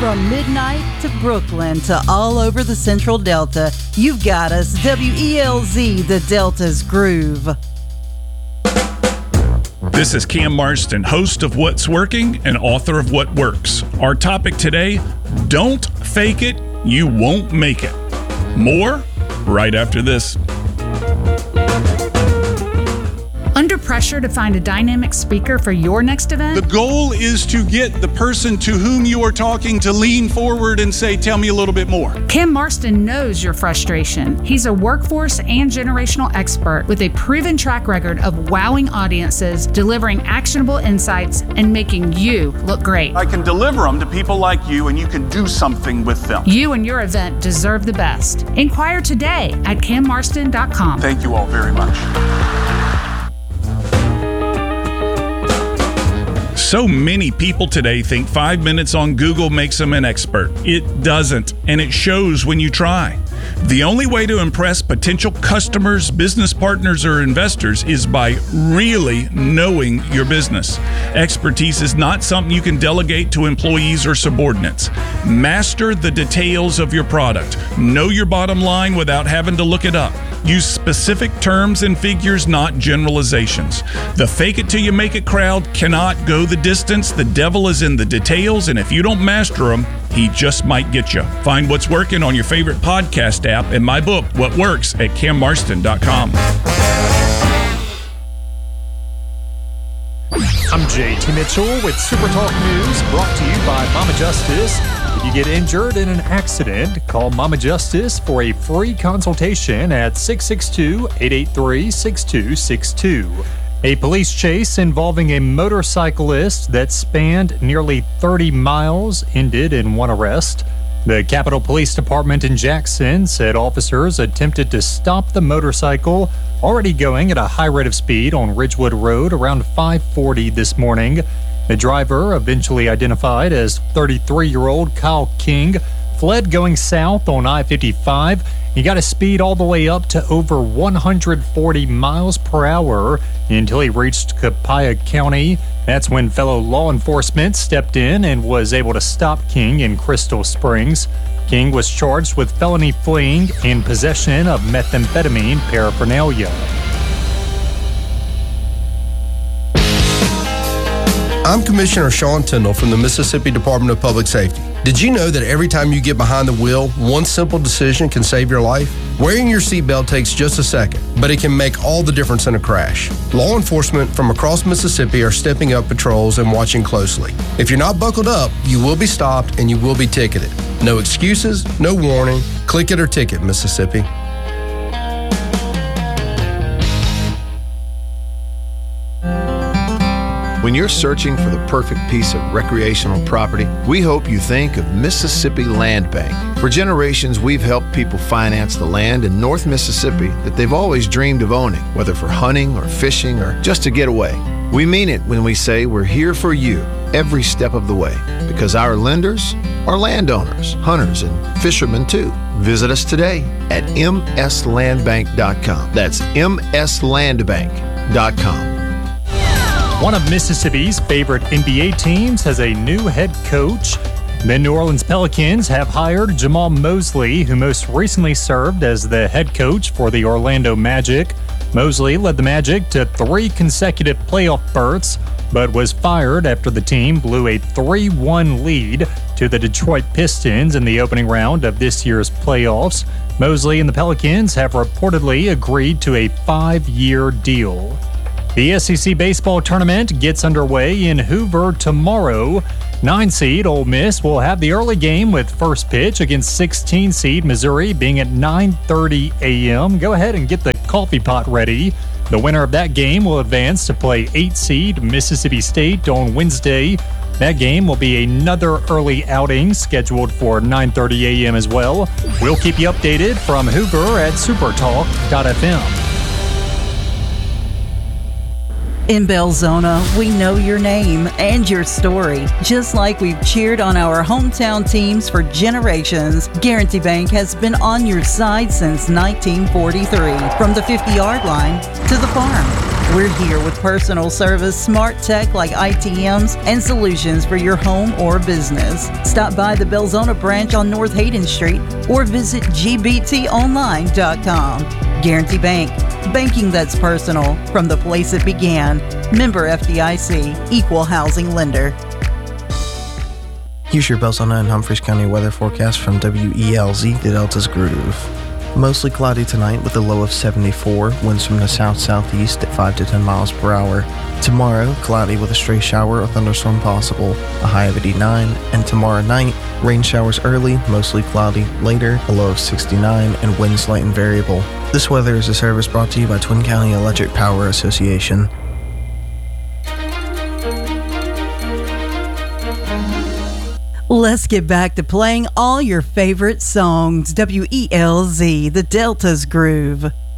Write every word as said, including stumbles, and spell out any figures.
From midnight to Brooklyn to all over the Central Delta, you've got us. W E L Z, the Delta's Groove. This is Cam Marston, host of What's Working and author of What Works. Our topic today, don't fake it, you won't make it. More right after this. Under pressure to find a dynamic speaker for your next event? The goal is to get the person to whom you are talking to lean forward and say, tell me a little bit more. Cam Marston knows your frustration. He's a workforce and generational expert with a proven track record of wowing audiences, delivering actionable insights, and making you look great. I can deliver them to people like you, and you can do something with them. You and your event deserve the best. Inquire today at cam marston dot com. Thank you all very much. So many people today think five minutes on Google makes them an expert. It doesn't, and it shows when you try. The only way to impress potential customers, business partners, or investors is by really knowing your business. Expertise is not something you can delegate to employees or subordinates. Master the details of your product. Know your bottom line without having to look it up. Use specific terms and figures, not generalizations. The fake it till you make it crowd cannot go the distance. The devil is in the details, and if you don't master them, he just might get you. Find What's Working on your favorite podcast app and my book, What Works, at cam marston dot com. I'm J T Mitchell with Super Talk News, brought to you by Mama Justice. If you get injured in an accident, call Mama Justice for a free consultation at six six two, eight eight three, six two six two. A police chase involving a motorcyclist that spanned nearly thirty miles ended in one arrest. The Capitol Police Department in Jackson said officers attempted to stop the motorcycle already going at a high rate of speed on Ridgewood Road around five forty this morning. The driver, eventually identified as thirty-three-year-old Kyle King, fled going south on I fifty-five. He got his speed all the way up to over one hundred forty miles per hour until he reached Copiah County. That's when fellow law enforcement stepped in and was able to stop King in Crystal Springs. King was charged with felony fleeing and possession of methamphetamine paraphernalia. I'm Commissioner Sean Tindall from the Mississippi Department of Public Safety. Did you know that every time you get behind the wheel, one simple decision can save your life? Wearing your seatbelt takes just a second, but it can make all the difference in a crash. Law enforcement from across Mississippi are stepping up patrols and watching closely. If you're not buckled up, you will be stopped and you will be ticketed. No excuses, no warning. Click it or ticket, Mississippi. When you're searching for the perfect piece of recreational property, we hope you think of Mississippi Land Bank. For generations, we've helped people finance the land in North Mississippi that they've always dreamed of owning, whether for hunting or fishing or just to get away. We mean it when we say we're here for you every step of the way, because our lenders are landowners, hunters, and fishermen too. Visit us today at m s land bank dot com. That's m s land bank dot com. One of Mississippi's favorite N B A teams has a new head coach. The New Orleans Pelicans have hired Jamal Mosley, who most recently served as the head coach for the Orlando Magic. Mosley led the Magic to three consecutive playoff berths, but was fired after the team blew a three one lead to the Detroit Pistons in the opening round of this year's playoffs. Mosley and the Pelicans have reportedly agreed to a five-year deal. The S E C baseball tournament gets underway in Hoover tomorrow. Nine-seed Ole Miss will have the early game with first pitch against sixteen-seed Missouri being at nine thirty a.m. Go ahead and get the coffee pot ready. The winner of that game will advance to play eight-seed Mississippi State on Wednesday. That game will be another early outing scheduled for nine thirty a.m. as well. We'll keep you updated from Hoover at supertalk dot f m. In Belzona, we know your name and your story. Just like we've cheered on our hometown teams for generations, Guarantee Bank has been on your side since nineteen forty-three. From the fifty-yard line to the farm, We're here with personal service, smart tech like I T Ms, and solutions for your home or business. Stop by the Belzona branch on North Hayden Street or visit G B T online dot com. Guarantee Bank, banking that's personal from the place it began. Member F D I C, Equal Housing Lender. Here's your Belzona and Humphreys County weather forecast from W E L Z, the Delta's Groove. Mostly cloudy tonight with a low of seventy-four, winds from the south-southeast at five to ten miles per hour. Tomorrow, cloudy with a stray shower or thunderstorm possible, a high of eighty-nine. And tomorrow night, rain showers early, mostly cloudy later, a low of sixty-nine, and winds light and variable. This weather is a service brought to you by Twin County Electric Power Association. Let's get back to playing all your favorite songs. W E L Z, the Delta's Groove.